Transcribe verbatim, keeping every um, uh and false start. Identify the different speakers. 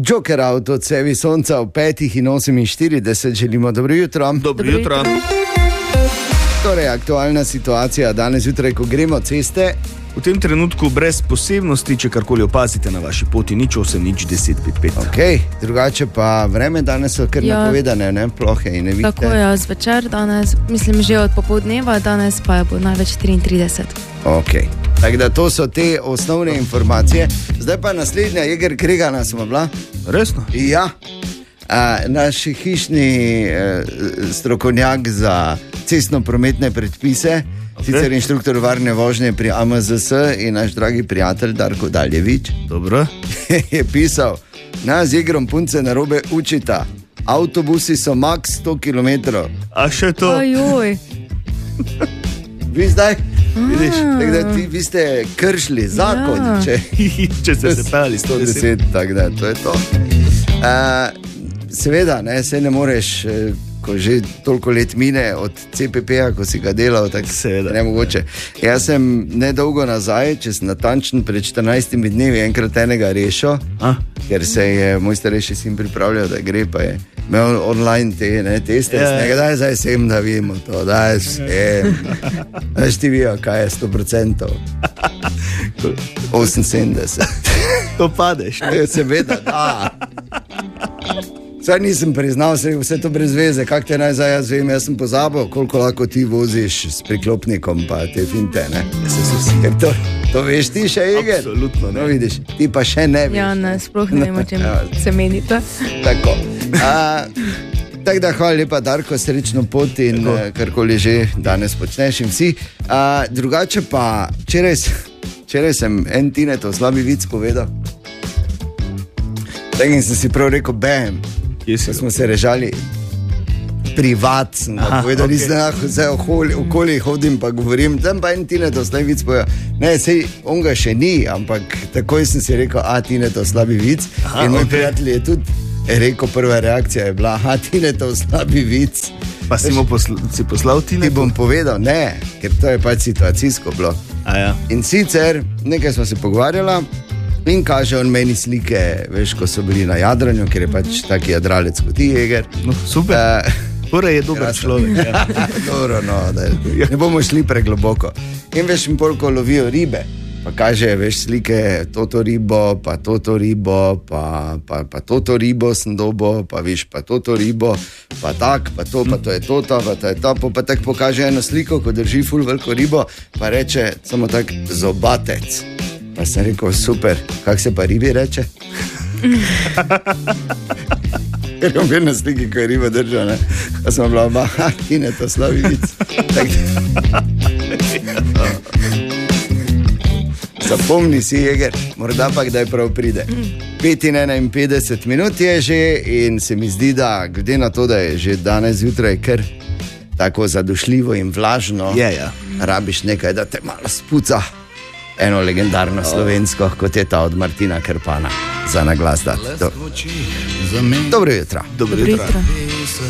Speaker 1: Joker Auto, cevi sonca v petih in oseminštirideset, želimo dobro jutro.
Speaker 2: Dobro jutro.
Speaker 1: Torej, aktualna situacija danes jutraj, ko gremo ceste.
Speaker 2: V tem trenutku brez posebnosti, če karkoli opazite na vaši poti, nič osem, nič deset, pet, pet.
Speaker 1: Ok, drugače pa vreme danes so kar
Speaker 3: Ja.
Speaker 1: napovedane, ne, plohe in ne vidite.
Speaker 3: Tako je, zvečer danes, mislim že od popoldneva, danes pa je bo največ triintrideset.
Speaker 1: Ok, tako da to so te osnovne informacije. Zdaj pa naslednja, Jeger Kregana smo bila.
Speaker 2: Resno?
Speaker 1: Ja, a, naš hišni e, strokovnjak za cestno-prometne predpise, okay. Sicer inštruktor varne vožnje pri A M Z S in naš dragi prijatelj Darko Daljevič.
Speaker 2: Dobro.
Speaker 1: Je pisal, nas z Jegrom punce narobe učita, avtobusi so maks sto kilometrov.
Speaker 2: A še to?
Speaker 3: Ajoj.
Speaker 1: Vi zdaj? Vidiš, tako da ti, vi ste kršili zakon,
Speaker 3: Ja.
Speaker 1: če,
Speaker 2: Če ste se peljali sto deset.
Speaker 1: tako da to je to. Uh, seveda, ne, se ne moreš, eh, ko že toliko let mine od C P P-ja, ko si ga delal, tako
Speaker 2: Seveda.
Speaker 1: ne mogoče. Jaz sem nedolgo nazaj, če sem natančen, pred štirinajstimi dnevi enkrat enega rešil,
Speaker 2: A?
Speaker 1: ker se je moj starejši sin pripravljal, da gre, pa je imel online te ne, teste,
Speaker 2: Ja, ja.
Speaker 1: yeah. Daj zdaj sem, da vidimo to, daj sem. Veš ti vijo, kaj je sto procentov. oseminsedemdeset.
Speaker 2: To padeš.
Speaker 1: Ja, seveda, da. Saj nisem priznal, se vse to brez veze, kak te naj zdaj jaz vem, jaz sem pozabil, koliko lahko ti voziš s priklopnikom, pa te finte, ne. Ker to, to veš ti še, Jeger?
Speaker 2: Absolutno ne.
Speaker 1: No vidiš, ti pa še ne veš.
Speaker 3: Ja, ne, sploh ne vem, o čem
Speaker 1: Ja.
Speaker 3: se menite.
Speaker 1: Tako. A, tako da hvala lepa, Darko, srečno pot in
Speaker 2: Tako.
Speaker 1: eh, karkoli že danes počneš in vsi. A, drugače pa, včeraj, s- včeraj sem en Tinetov slabi vic povedal. Tako in sem si prav rekel, bam,
Speaker 2: Kje si
Speaker 1: ko smo se režali. Privat sem ga
Speaker 2: Aha,
Speaker 1: povedal,
Speaker 2: okej.
Speaker 1: nisem lahko zdaj okoli, okoli hodim pa govorim, tam pa en Tinetov slabi vic povedal. Ne, sej on ga še ni, ampak takoj sem si rekel, a Tinetov slabi vic.
Speaker 2: Aha,
Speaker 1: In moj
Speaker 2: okej.
Speaker 1: prijatelj je tudi rekel, prva reakcija je bila, a Tinetov slabi vic.
Speaker 2: Pa si mu posl si poslal ti
Speaker 1: Ti bom povedal, ne, ker to je pač situacijsko bilo.
Speaker 2: A ja.
Speaker 1: In sicer nekaj smo se pogovarjali in kaže on meni slike, veš, ko so bili na jadranju, ker je pač taki jadralec kot ti, Jeger.
Speaker 2: No, super.
Speaker 1: Uh,
Speaker 2: Torej je dober
Speaker 1: Krasno.
Speaker 2: človek. Ja.
Speaker 1: Dobro, no, da ne bomo šli pregloboko. In veš, in pol, ko lovijo ribe, pa kaže, veš, slike, toto ribo, pa toto ribo, pa, pa, pa toto ribo sem dobo, pa veš, pa toto ribo, pa tak, pa to, pa to je toto, pa to je to, pa tako pokaže eno sliko, ko drži ful veliko ribo, pa reče samo tak zobatec. Pa sem rekel, super, kak se pa ribi reče? Ker je bil na sliki, ko je riba držal, ne? Pa smo bila oba, ha, Tinetov slabi vic. Zapomni si, Jeger, morda pa kdaj prav pride. petinpetdeset minut je že in se mi zdi, da glede na to, da je že danes zjutraj kar tako zadušljivo in vlažno,
Speaker 2: Je, ja.
Speaker 1: rabiš nekaj, da te malo spuca. Eno legendarno slovensko, kot je ta od Martina Krpana, za naglas dati. Do- Dobro jutro.
Speaker 2: Dobro
Speaker 3: Dobro
Speaker 2: jutro.
Speaker 3: jutro.